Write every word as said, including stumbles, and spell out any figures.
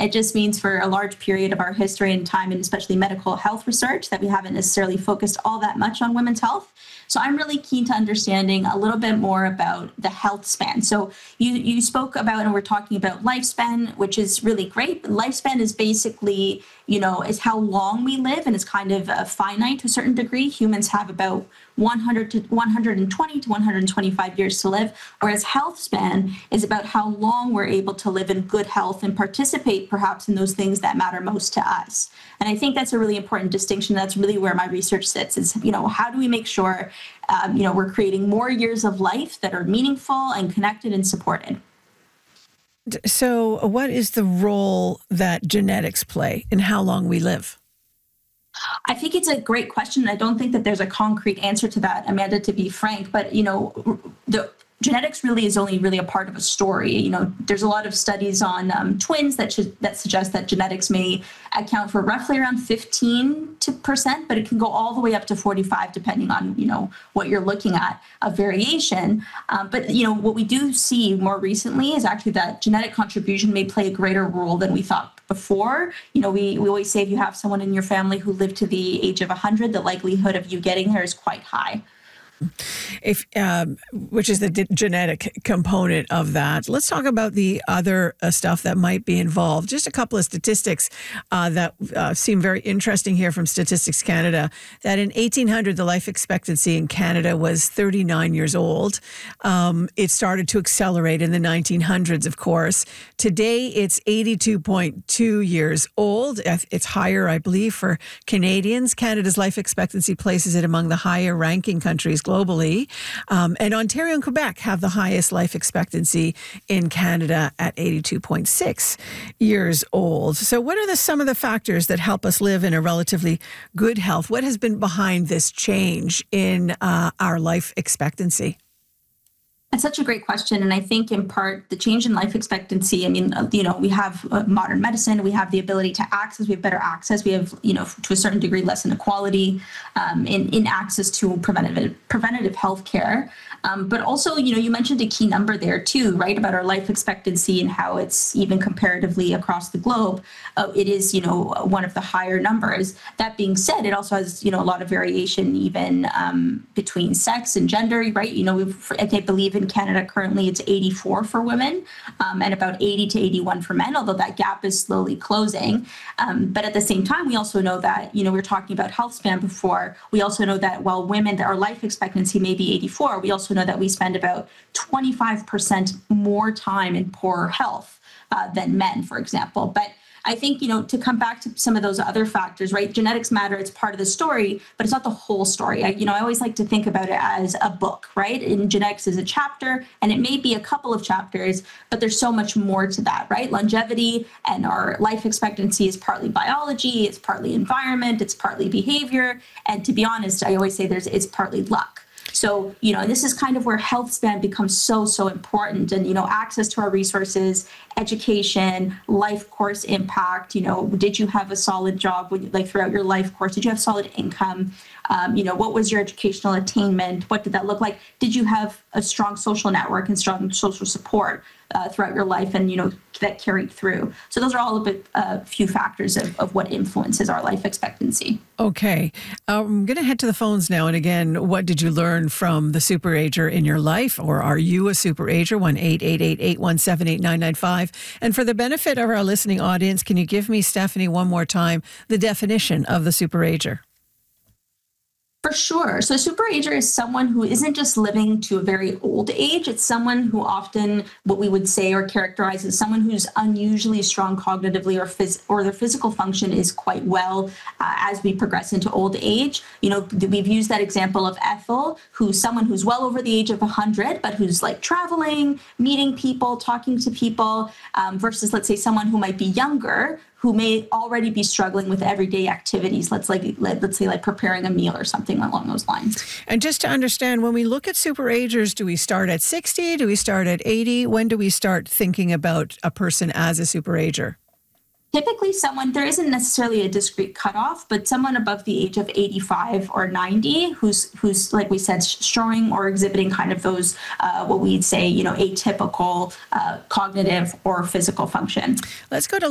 It just means for a large period of our history and time, and especially medical health research, that we haven't necessarily focused all that much on women's health. So I'm really keen to understanding a little bit more about the health span. So you, you spoke about, and we're talking about lifespan, which is really great. Lifespan is basically, you know, is how long we live, and it's kind of uh, finite to a certain degree. Humans have about one hundred to one hundred twenty to one hundred twenty-five years to live, whereas health span is about how long we're able to live in good health and participate perhaps in those things that matter most to us. And I think that's a really important distinction. That's really where my research sits, is, you know, how do we make sure, um, you know, we're creating more years of life that are meaningful and connected and supported. So what is the role that genetics play in how long we live? I think it's a great question. I don't think that there's a concrete answer to that, Amanda, to be frank. But, you know, the genetics really is only really a part of a story. You know, there's a lot of studies on um, twins that should, that suggest that genetics may account for roughly around fifteen percent, but it can go all the way up to forty-five, depending on, you know, what you're looking at, a variation. Um, but, you know, what we do see more recently is actually that genetic contribution may play a greater role than we thought before. You know, we, we always say if you have someone in your family who lived to the age of one hundred, the likelihood of you getting there is quite high. If, um, which is the d- genetic component of that. Let's talk about the other uh, stuff that might be involved. Just a couple of statistics uh, that uh, seem very interesting here from Statistics Canada, that in eighteen hundred, the life expectancy in Canada was thirty-nine years old. Um, it started to accelerate in the nineteen hundreds, of course. Today, it's eighty-two point two years old. It's higher, I believe, for Canadians. Canada's life expectancy places it among the higher ranking countries globally. Um, and Ontario and Quebec have the highest life expectancy in Canada at eighty-two point six years old. So what are the, some of the factors that help us live in a relatively good health? What has been behind this change in uh, our life expectancy? That's such a great question. And I think in part the change in life expectancy, I mean, you know, we have uh, modern medicine, we have the ability to access, we have better access, we have, you know, to a certain degree, less inequality um, in, in access to preventative, preventative health care. Um, but also, you know, you mentioned a key number there too, right, about our life expectancy and how it's even comparatively across the globe. Uh, it is, you know, one of the higher numbers. That being said, it also has, you know, a lot of variation even um, between sex and gender, right? You know, we've, I believe in Canada currently it's eighty-four for women um, and about eighty to eighty-one for men, although that gap is slowly closing. Um, but at the same time, we also know that, you know, we were talking about health span before. We also know that while women, our life expectancy may be eighty-four, we also know that we spend about twenty-five percent more time in poorer health uh, than men, for example. But I think, you know, to come back to some of those other factors, right? Genetics matter. It's part of the story, but it's not the whole story. I, you know, I always like to think about it as a book, right? And genetics is a chapter, and it may be a couple of chapters, but there's so much more to that, right? Longevity and our life expectancy is partly biology, it's partly environment, it's partly behavior. And to be honest, I always say there's it's partly luck. So, you know, this is kind of where health span becomes so, so important. And, you know, access to our resources, education, life course impact, you know, did you have a solid job when, like throughout your life course? Did you have solid income? Um, you know, what was your educational attainment? What did that look like? Did you have a strong social network and strong social support uh, throughout your life and, you know, that carried through? So those are all a bit, a uh, few factors of, of what influences our life expectancy. Okay. I'm going to head to the phones now. And again, what did you learn from the super ager in your life? Or are you a super ager? one eight eight eight, eight one seven, eight nine nine five. And for the benefit of our listening audience, can you give me, Stephanie, one more time, the definition of the super ager? For sure. So a super ager is someone who isn't just living to a very old age. It's someone who often, what we would say or characterize as someone who's unusually strong cognitively, or phys- or their physical function is quite well uh, as we progress into old age. You know, we've used that example of Ethel, who's someone who's well over the age of one hundred, but who's like traveling, meeting people, talking to people, um, versus, let's say, someone who might be younger, who may already be struggling with everyday activities. Let's like let, let's say like preparing a meal or something along those lines. And just to understand, when we look at super agers, do we start at sixty? Do we start at eighty? When do we start thinking about a person as a super ager? Typically someone, there isn't necessarily a discrete cutoff, but someone above the age of eighty-five or ninety who's, who's like we said, showing or exhibiting kind of those, uh, what we'd say, you know, atypical uh, cognitive or physical function. Let's go to